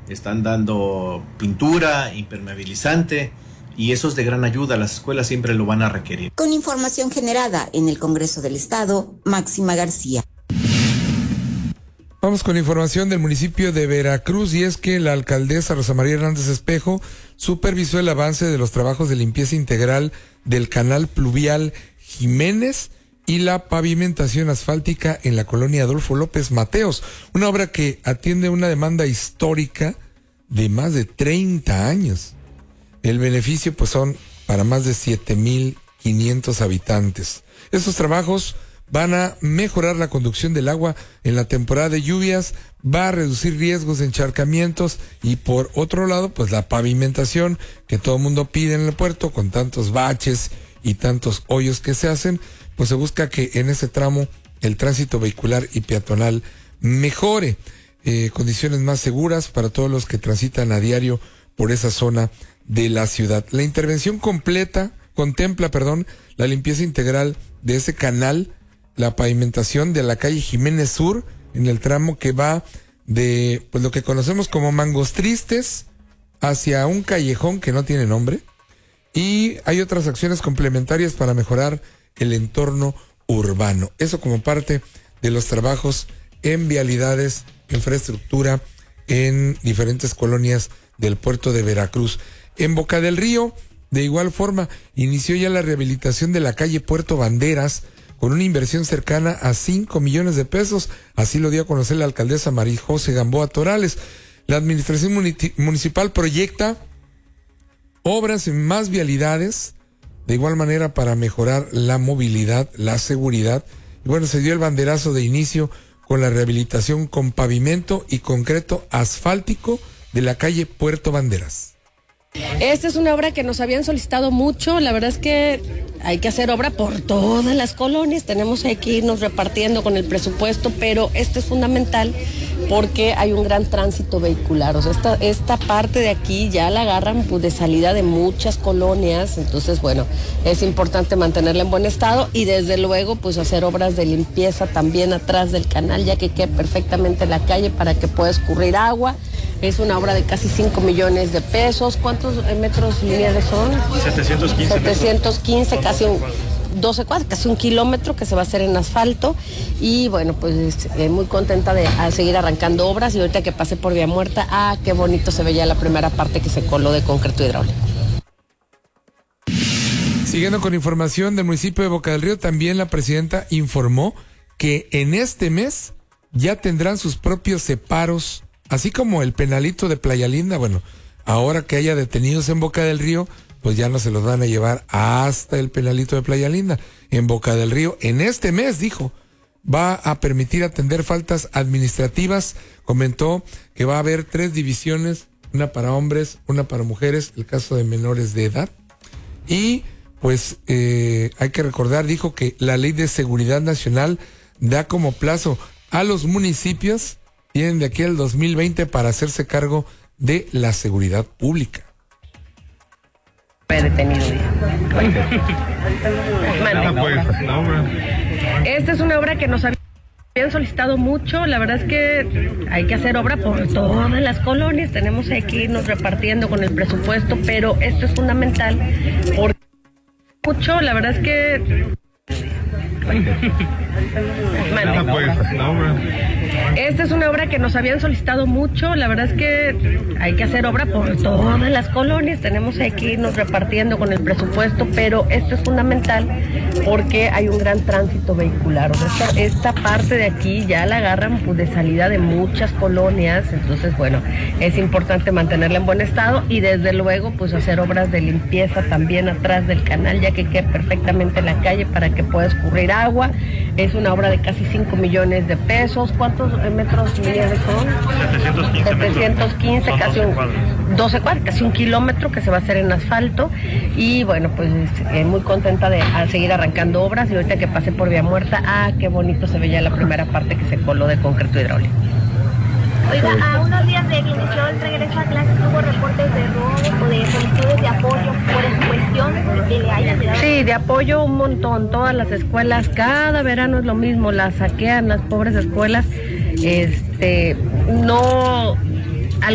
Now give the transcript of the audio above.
están dando pintura, impermeabilizante, y eso es de gran ayuda. Las escuelas siempre lo van a requerir. Con información generada en el Congreso del Estado, Máxima García. Vamos con información del municipio de Veracruz, y es que la alcaldesa Rosa María Hernández Espejo supervisó el avance de los trabajos de limpieza integral del canal pluvial Jiménez y la pavimentación asfáltica en la colonia Adolfo López Mateos, una obra que atiende una demanda histórica de más de 30 años. El beneficio pues son para más de 7,500 habitantes. Estos trabajos van a mejorar la conducción del agua en la temporada de lluvias, va a reducir riesgos de encharcamientos, y por otro lado, pues la pavimentación que todo el mundo pide en el puerto, con tantos baches y tantos hoyos que se hacen, pues se busca que en ese tramo el tránsito vehicular y peatonal mejore, condiciones más seguras para todos los que transitan a diario por esa zona de la ciudad. La intervención contempla la limpieza integral de ese canal, la pavimentación de la calle Jiménez Sur, en el tramo que va de pues lo que conocemos como Mangos Tristes hacia un callejón que no tiene nombre, y hay otras acciones complementarias para mejorar el entorno urbano. Eso como parte de los trabajos en vialidades, infraestructura en diferentes colonias del puerto de Veracruz. En Boca del Río, de igual forma, inició ya la rehabilitación de la calle Puerto Banderas, con una inversión cercana a 5 millones de pesos, así lo dio a conocer la alcaldesa María José Gamboa Torales. La administración municipal proyecta obras en más vialidades, de igual manera para mejorar la movilidad, la seguridad. Y bueno, se dio el banderazo de inicio con la rehabilitación con pavimento y concreto asfáltico de la calle Puerto Banderas. Esta es una obra que nos habían solicitado mucho. La verdad es que hay que hacer obra por todas las colonias, tenemos que irnos repartiendo con el presupuesto, pero esto es fundamental porque hay un gran tránsito vehicular. O sea, esta parte de aquí ya la agarran pues, de salida de muchas colonias, entonces bueno, es importante mantenerla en buen estado y desde luego pues hacer obras de limpieza también atrás del canal, ya que quede perfectamente la calle para que pueda escurrir agua. Es una obra de casi 5 millones de pesos. ¿Cuántos metros lineales son? 715. 715, casi 12 cuadras, casi 1 kilómetro que se va a hacer en asfalto. Y bueno, pues muy contenta de seguir arrancando obras. Y ahorita que pasé por Vía Muerta, qué bonito se veía la primera parte que se coló de concreto hidráulico. Siguiendo con información del municipio de Boca del Río, también la presidenta informó que en este mes ya tendrán sus propios separos, así como el penalito de Playa Linda. Bueno, ahora que haya detenidos en Boca del Río, pues ya no se los van a llevar hasta el penalito de Playa Linda. En Boca del Río, en este mes, dijo, va a permitir atender faltas administrativas. Comentó que va a haber 3 divisiones, una para hombres, una para mujeres, el caso de menores de edad. Y pues hay que recordar, dijo que la Ley de Seguridad Nacional da como plazo a los municipios, tienen de aquí al 2020 para hacerse cargo de la seguridad pública. Detenido. Esta es una obra que nos habían solicitado mucho. La verdad es que hay que hacer obra por todas las colonias, tenemos que irnos repartiendo con el presupuesto, pero esto es fundamental porque mucho, la verdad es que esta es una obra que nos habían solicitado mucho. La verdad es que hay que hacer obra por todas las colonias, tenemos que irnos repartiendo con el presupuesto, pero esto es fundamental porque hay un gran tránsito vehicular. O sea, esta parte de aquí ya la agarran pues, de salida de muchas colonias, entonces bueno, es importante mantenerla en buen estado y desde luego pues hacer obras de limpieza también atrás del canal, ya que quede perfectamente la calle para que pueda escurrir agua. Es una obra de casi 5 millones de pesos. ¿Cuántos metros lineales son? 715, casi 12 cuadras, casi 1 kilómetro que se va a hacer en asfalto. Y bueno, pues muy contenta de seguir arrancando obras. Y ahorita que pasé por Vía Muerta, qué bonito se veía la primera parte que se coló de concreto hidráulico. Oiga, a unos días de que inició el regreso a clases, ¿hubo reportes de robo o de solicitudes de apoyo por esta cuestión que le hayan dado? Sí, de apoyo un montón. Todas las escuelas, cada verano es lo mismo, las saquean las pobres escuelas. No